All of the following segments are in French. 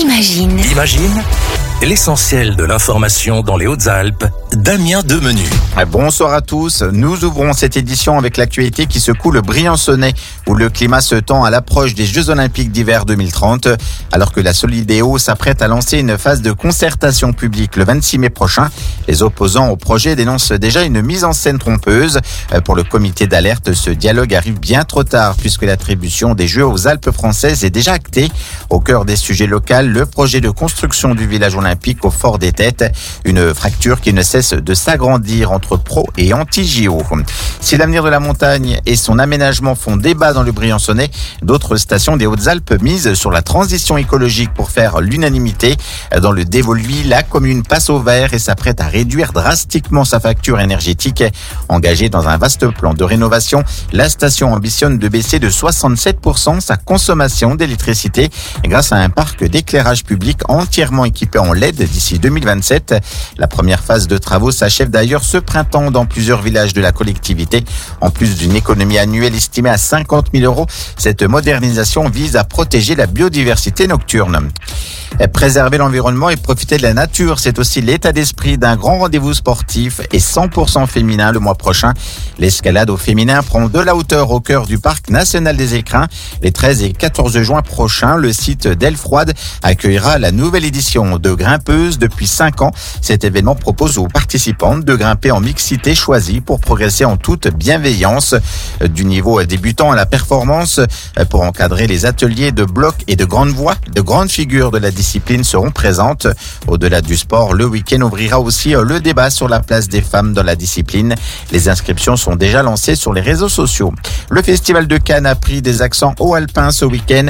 Imagine, l'essentiel de l'information dans les Hautes-Alpes, Damien Demenu. Bonsoir à tous, nous ouvrons cette édition avec l'actualité qui secoue le Briançonnais, où le climat se tend à l'approche des Jeux Olympiques d'hiver 2030, alors que la Solidéo s'apprête à lancer une phase de concertation publique le 26 mai prochain. Les opposants au projet dénoncent déjà une mise en scène trompeuse. Pour le comité d'alerte, ce dialogue arrive bien trop tard, puisque l'attribution des Jeux aux Alpes françaises est déjà actée. Au cœur des sujets locaux, le projet de construction du village olympique au Fort des Têtes, une fracture qui ne cesse de s'agrandir entre pro et anti-JO. Si l'avenir de la montagne et son aménagement font débat dans le Briançonnais, d'autres stations des Hautes-Alpes misent sur la transition écologique pour faire l'unanimité. Dans le Dévoluy, la commune passe au vert et s'apprête à réduire drastiquement sa facture énergétique. Engagée dans un vaste plan de rénovation, la station ambitionne de baisser de 67% sa consommation d'électricité grâce à un parc d'éclairage public entièrement équipé en LED d'ici 2027. La première phase de travaux s'achève d'ailleurs ce printemps dans plusieurs villages de la collectivité. En plus d'une économie annuelle estimée à 50 000 euros, cette modernisation vise à protéger la biodiversité nocturne. Préserver l'environnement et profiter de la nature, c'est aussi l'état d'esprit d'un grand rendez-vous sportif et 100% féminin le mois prochain. L'escalade au féminin prend de la hauteur au cœur du Parc national des Écrins. Les 13 et 14 juin prochains, le site d'Aile-Froide accueillera la nouvelle édition de Grimpeuse depuis 5 ans. Cet événement propose aux participantes de grimper en mixité choisie pour progresser en toute bienveillance. Du niveau débutant à la performance, pour encadrer les ateliers de bloc et de grande voix, de grandes figures de la disciplines seront présentes. Au-delà du sport, le week-end ouvrira aussi le débat sur la place des femmes dans la discipline. Les inscriptions sont déjà lancées sur les réseaux sociaux. Le festival de Cannes a pris des accents haut-alpins ce week-end.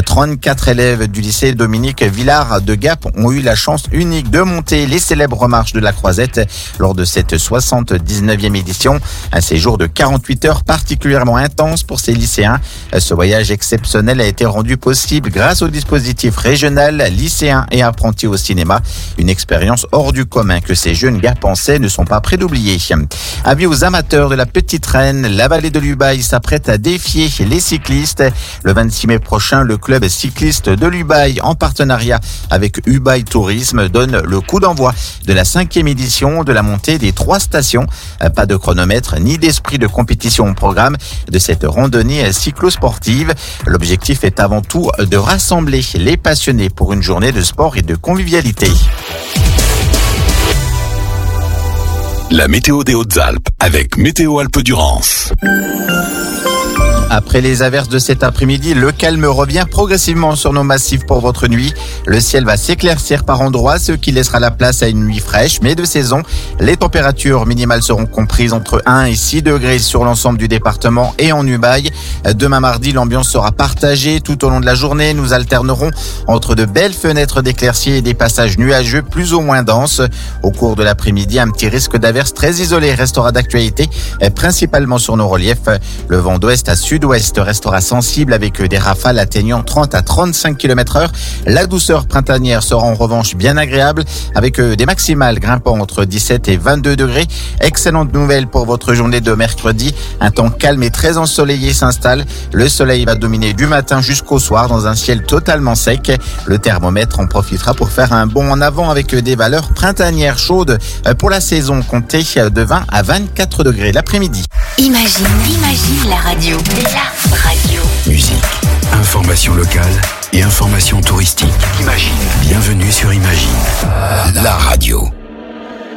34 élèves du lycée Dominique Villard de Gap ont eu la chance unique de monter les célèbres marches de la Croisette lors de cette 79e édition. Un séjour de 48 heures particulièrement intense pour ces lycéens. Ce voyage exceptionnel a été rendu possible grâce au dispositif régional lycéens et apprentis au cinéma. Une expérience hors du commun que ces jeunes Gapençais ne sont pas prêts d'oublier. Avis aux amateurs de la Petite Reine, la vallée de l'Ubaye s'apprête à défier les cyclistes. Le 26 mai prochain, le club cycliste de l'Ubaye, en partenariat avec Ubaye Tourisme, donne le coup d'envoi de la 5e édition de la montée des 3 stations. Pas de chronomètre ni d'esprit de compétition au programme de cette randonnée cyclosportive. L'objectif est avant tout de rassembler les passionnés pour une journée de sport et de convivialité. La météo des Hautes-Alpes avec Météo Alpes-Durance. Après les averses de cet après-midi, le calme revient progressivement sur nos massifs pour votre nuit. Le ciel va s'éclaircir par endroits, ce qui laissera la place à une nuit fraîche, mais de saison. Les températures minimales seront comprises entre 1 et 6 degrés sur l'ensemble du département et en Ubaye. Demain mardi, l'ambiance sera partagée tout au long de la journée. Nous alternerons entre de belles fenêtres d'éclaircies et des passages nuageux plus ou moins denses. Au cours de l'après-midi, un petit risque d'averses très isolé restera d'actualité, principalement sur nos reliefs. Le vent d'ouest à sud-ouest restera sensible avec des rafales atteignant 30 à 35 km/h. La douceur printanière sera en revanche bien agréable avec des maximales grimpant entre 17 et 22 degrés. Excellente nouvelle pour votre journée de mercredi. Un temps calme et très ensoleillé s'installe. Le soleil va dominer du matin jusqu'au soir dans un ciel totalement sec. Le thermomètre en profitera pour faire un bond en avant avec des valeurs printanières chaudes pour la saison, comptée de 20 à 24 degrés l'après-midi. Imagine la radio. La radio. Musique, information locale et information touristique. Imagine. Bienvenue sur Imagine. La radio.